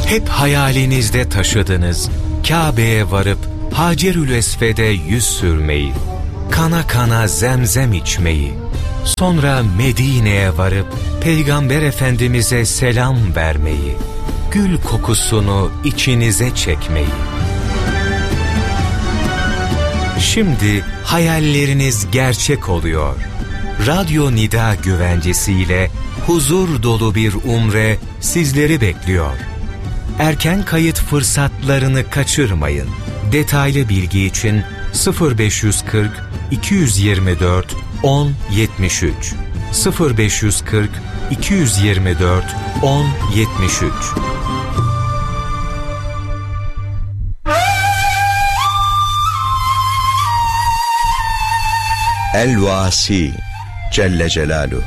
Hep hayalinizde taşıdınız Kabe'ye varıp Hacerül Esved'e yüz sürmeyi, kana kana zemzem içmeyi, sonra Medine'ye varıp Peygamber Efendimiz'e selam vermeyi, gül kokusunu içinize çekmeyi. Şimdi hayalleriniz gerçek oluyor. Radyo Nida güvencesiyle huzur dolu bir umre sizleri bekliyor. Erken kayıt fırsatlarını kaçırmayın. Detaylı bilgi için 0540 224 1073 0540 224 1073. El-Vasi Celle Celaluhu,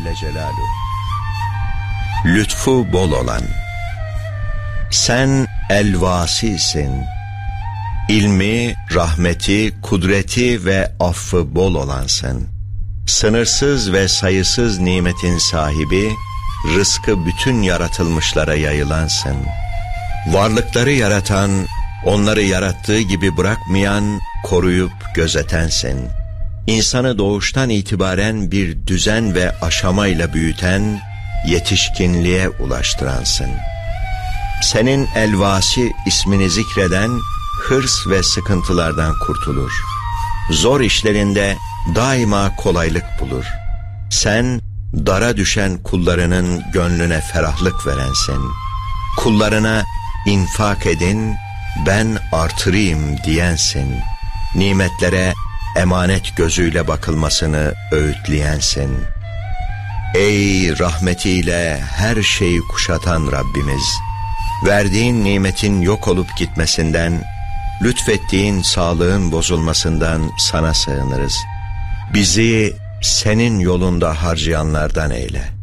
lütfu bol olan. Sen El-Vasi'sin. İlmi, rahmeti, kudreti ve affı bol olansın. Sınırsız ve sayısız nimetin sahibi, rızkı bütün yaratılmışlara yayılansın. Varlıkları yaratan, onları yarattığı gibi bırakmayan, koruyup gözetensin. İnsanı doğuştan itibaren bir düzen ve aşamayla büyüten, yetişkinliğe ulaştıransın. Senin El-Vasi ismini zikreden, hırs ve sıkıntılardan kurtulur. Zor işlerinde daima kolaylık bulur. Sen, dara düşen kullarının gönlüne ferahlık verensin. Kullarına infak edin, ben artırayım diyensin. Nimetlere emanet gözüyle bakılmasını öğütleyensin. Ey rahmetiyle her şeyi kuşatan Rabbimiz! Verdiğin nimetin yok olup gitmesinden, lütfettiğin sağlığın bozulmasından sana sığınırız. Bizi senin yolunda harcayanlardan eyle.